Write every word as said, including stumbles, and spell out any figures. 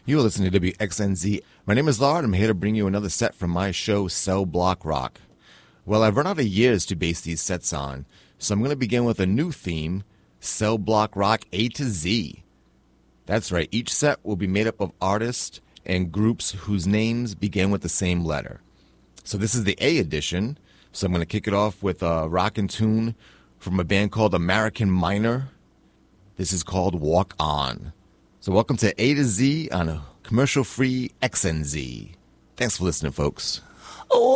You're listening to W X N Z. My name is Lard. I'm here to bring you another set from my show, Cell Block Rock. Well, I've run out of years to base these sets on, so I'm going to begin with a new theme, Cell Block Rock A to Z. That's right, each set will be made up of artists and groups whose names begin with the same letter. So this is the A edition, so I'm going to kick it off with a rockin' tune from a band called American Minor. This is called Walk On. So welcome to A to Z on a commercial-free X N Z. Thanks for listening, folks. Oh.